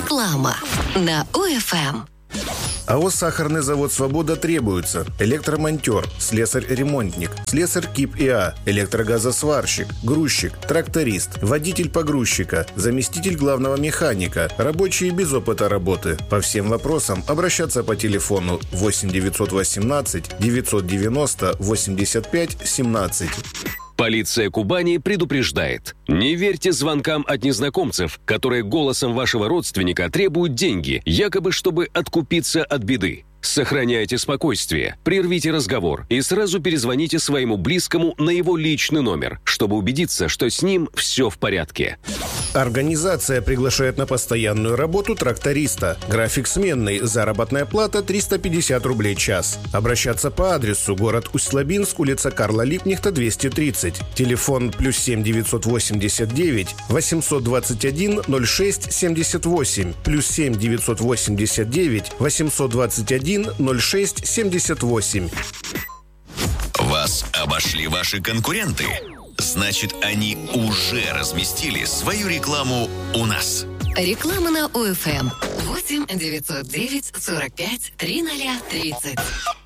Реклама на ОФМ. АО «Сахарный завод «Свобода» требуется электромонтер, слесарь-ремонтник, слесарь КИП ИА, электрогазосварщик, грузчик, тракторист, водитель погрузчика, заместитель главного механика, рабочие без опыта работы. По всем вопросам обращаться по телефону 8 918 990 85 17. Полиция Кубани предупреждает. Не верьте звонкам от незнакомцев, которые голосом вашего родственника требуют деньги, якобы чтобы откупиться от беды. Сохраняйте спокойствие, прервите разговор и сразу перезвоните своему близкому на его личный номер, чтобы убедиться, что с ним все в порядке. Организация приглашает на постоянную работу тракториста. График сменный, заработная плата 350 рублей час. Обращаться по адресу: город Усть-Лабинск, улица Карла Липкнехта, 230. Телефон +7 989 821 06 78, +7 989 821 06 78. Вас обошли ваши конкуренты? Значит, они уже разместили свою рекламу у нас. Реклама на ОФМ. 8 909 45 3030.